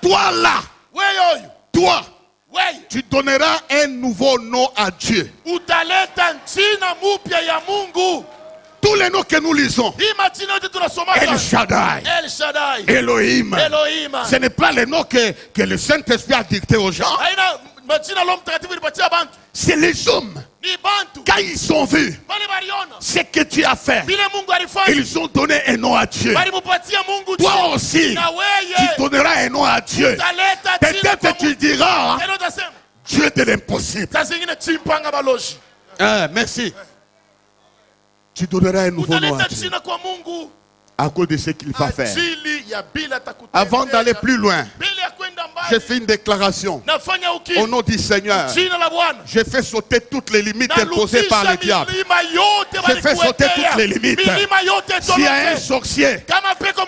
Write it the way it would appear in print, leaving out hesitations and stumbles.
toi là, wewe oyo toi, wewe tu donneras un nouveau nom à Dieu. utaleta jina mupya ya Mungu. Tous les noms que nous lisons, Hii majina yote tunasomaka El Shaddai, El Shaddai, Elohim, Elohim, ce n'est pas les noms que le Saint-Esprit a dicté aux gens. haina majina Roho Mtakatifu ilipatia bantu, C'est les hommes, ni bantu quand ils ont vu bali baliona ce que tu as fait, vile Mungu alifanya, ils ont donné un nom à Dieu. bali mupatia Mungu Toi jina. aussi, Na tu weye donneras un nom à Dieu. utaleta jina kwa Peut-être tu Mungu. diras, Tena utasema Dieu de l'impossible. saa zingine chimpanga baloji, Merci. Tu donneras un nouveau nom à utaleta Dieu jina kwa Mungu à cause de ce qu'il va faire. ajili ya bila atakutendea. Avant d'aller plus loin, Bila ya kwenda j'ai mbali fait une déclaration nafanya au ukimya nom du Seigneur. jina la Bwana. J'ai fait sauter toutes les limites imposées par le diable. milima yote J'ai fait sauter toutes les limites. milima yote S'il y a un tolote. sorcier Kama peko